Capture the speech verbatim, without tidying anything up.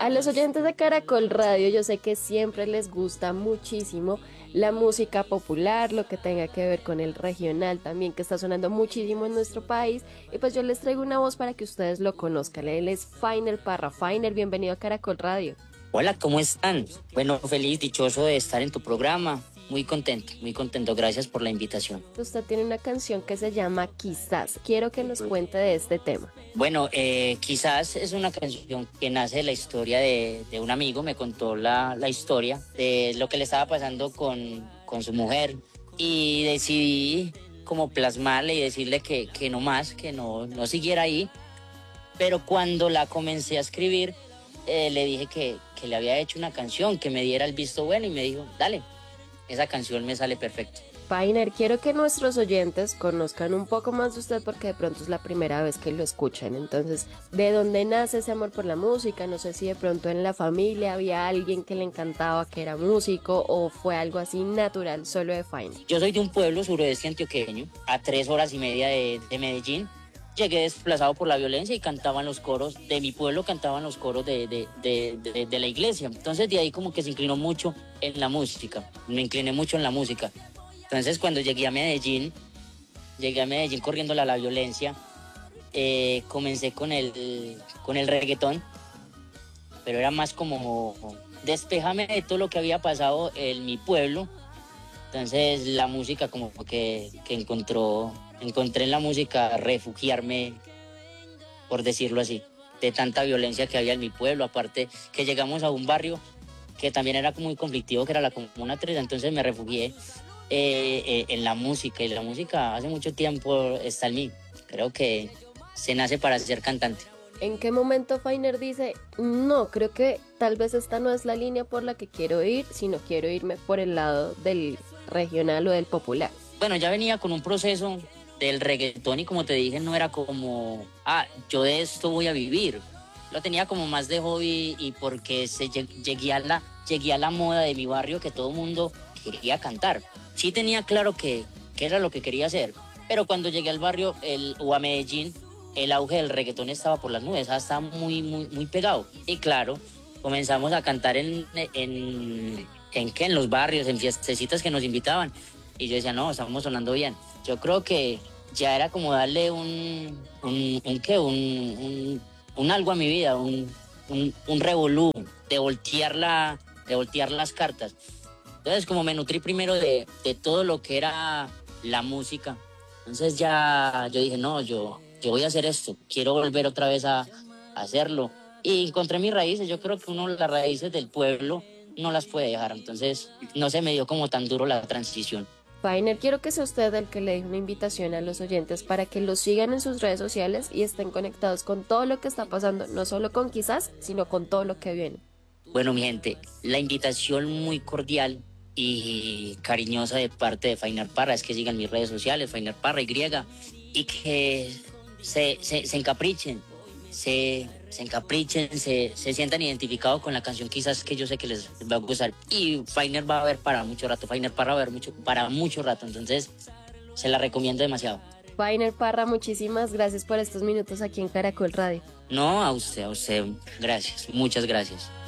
A los oyentes de Caracol Radio, yo sé que siempre les gusta muchísimo la música popular, lo que tenga que ver con el regional también, que está sonando muchísimo en nuestro país. Y pues yo les traigo una voz para que ustedes lo conozcan. Él es Fainer Parra. Fainer, bienvenido a Caracol Radio. Hola, ¿cómo están? Bueno, feliz, dichoso de estar en tu programa. Muy contento, muy contento. Gracias por la invitación. Usted tiene una canción que se llama Quizás. Quiero que nos cuente de este tema. Bueno, eh, quizás es una canción que nace de la historia de, de un amigo. Me contó la, la historia de lo que le estaba pasando con, con su mujer. Y decidí como plasmarle y decirle que, que no más, que no, no siguiera ahí. Pero cuando la comencé a escribir, eh, le dije que, que le había hecho una canción, que me diera el visto bueno y me dijo, dale. Esa canción me sale perfecto. Fainer, quiero que nuestros oyentes conozcan un poco más de usted porque de pronto es la primera vez que lo escuchan. Entonces, ¿de dónde nace ese amor por la música? No sé si de pronto en la familia había alguien que le encantaba, que era músico, o fue algo así natural solo de Fainer. Yo soy de un pueblo suroeste antioqueño, a tres horas y media de, de Medellín. Llegué desplazado por la violencia y cantaban los coros de mi pueblo, cantaban los coros de, de, de, de, de la iglesia. Entonces de ahí como que se inclinó mucho en la música, me incliné mucho en la música. Entonces cuando llegué a Medellín, llegué a Medellín corriéndola a la violencia, eh, comencé con el, con el reggaetón, pero era más como despéjame de todo lo que había pasado en mi pueblo. Entonces la música como que, que encontró... Encontré en la música refugiarme, por decirlo así, de tanta violencia que había en mi pueblo. Aparte que llegamos a un barrio que también era muy conflictivo, que era la Comuna tres, entonces me refugié eh, eh, en la música. Y la música hace mucho tiempo está en mí. Creo que se nace para ser cantante. ¿En qué momento Fainer dice, no, creo que tal vez esta no es la línea por la que quiero ir, sino quiero irme por el lado del regional o del popular? Bueno, ya venía con un proceso del reggaetón y como te dije, no era como, ah, yo de esto voy a vivir. Lo tenía como más de hobby y porque se, llegué, a la, llegué a la moda de mi barrio que todo el mundo quería cantar. Sí tenía claro que, que era lo que quería hacer, pero cuando llegué al barrio el, o a Medellín, el auge del reggaetón estaba por las nubes, estaba muy, muy, muy pegado. Y claro, comenzamos a cantar en, en, en, ¿qué? En los barrios, en fiestecitas que nos invitaban. Y yo decía, no, estamos sonando bien. Yo creo que ya era como darle un, un, un ¿qué? Un, un, un algo a mi vida, un, un, un revolú, de voltear, la, de voltear las cartas. Entonces, como me nutrí primero de, de todo lo que era la música, entonces ya yo dije, no, yo, yo voy a hacer esto, quiero volver otra vez a, a hacerlo. Y encontré mis raíces, yo creo que uno las raíces del pueblo no las puede dejar, entonces no se me dio como tan duro la transición. Fainer, quiero que sea usted el que le dé una invitación a los oyentes para que lo sigan en sus redes sociales y estén conectados con todo lo que está pasando, no solo con Quizás, sino con todo lo que viene. Bueno, mi gente, la invitación muy cordial y cariñosa de parte de Fainer Parra es que sigan mis redes sociales, Fainer Parra Y, y que se, se, se encaprichen, se, se encaprichen, se, se sientan identificados con la canción quizás que yo sé que les va a gustar. Y Fainer va a ver para mucho rato, Fainer Parra va a ver mucho, para mucho rato, entonces se la recomiendo demasiado. Fainer Parra, muchísimas gracias por estos minutos aquí en Caracol Radio. No, a usted, a usted, gracias, muchas gracias.